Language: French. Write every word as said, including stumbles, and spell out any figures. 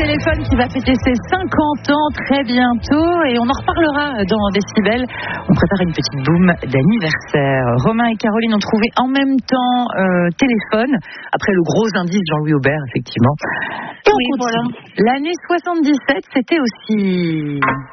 téléphone qui va fêter ses cinquante ans très bientôt et on en reparlera dans Décibel. On prépare une petite boum d'anniversaire. Romain et Caroline ont trouvé en même temps euh, téléphone, après le gros indice Jean-Louis Aubert, effectivement. Et oui, on voilà. L'année soixante-dix-sept, c'était aussi...